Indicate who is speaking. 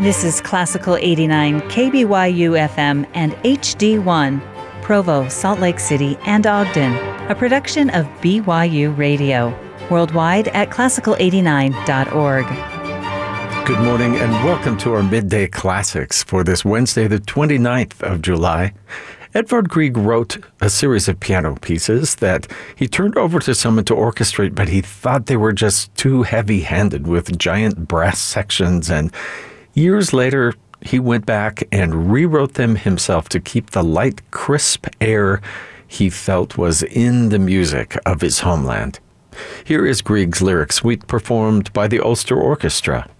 Speaker 1: This is Classical 89 KBYU FM and HD1, Provo, Salt Lake City, and Ogden, a production of BYU Radio, worldwide at classical89.org.
Speaker 2: Good morning and welcome to our Midday Classics for this Wednesday, the 29th of July. Edvard Grieg wrote a series of piano pieces that he turned over to someone to orchestrate, but he thought they were just too heavy-handed with giant brass sections, and years later, he went back and rewrote them himself to keep the light, crisp air he felt was in the music of his homeland. Here is Grieg's Lyric Suite performed by the Ulster Orchestra.